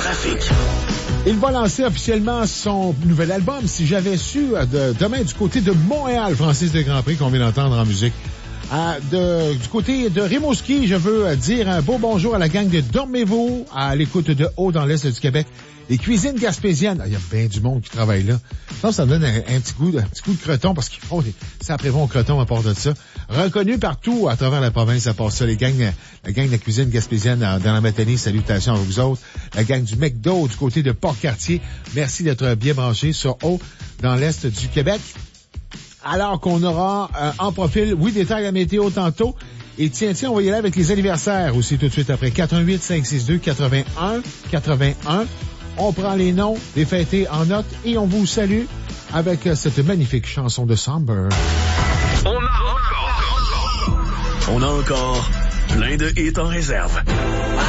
trafic. Il va lancer officiellement son nouvel album. Si j'avais su, demain du côté de Montréal, Francis de Grandpré, qu'on vient d'entendre en musique. Du côté de Rimouski, je veux dire un beau bonjour à la gang de Dormez-vous, à l'écoute de Haut dans l'Est du Québec. Les cuisines gaspésiennes. Il y a bien du monde qui travaille là. Ça me donne un petit coup de croton parce qu'ils font ça après vont au croton à part de ça. Reconnu partout à travers la province à part ça. La gang de la cuisine gaspésienne dans la matinée, salutations à vous autres. La gang du McDo du côté de Port-Cartier. Merci d'être bien branchés sur Haut dans l'Est du Québec. Alors qu'on aura en profil, oui, détail à la météo tantôt. Et tiens, on va y aller avec les anniversaires aussi tout de suite après. 418-562-81-81. On prend les noms des fêtés en note et on vous salue avec cette magnifique chanson de Somber. On a encore plein de hits en réserve.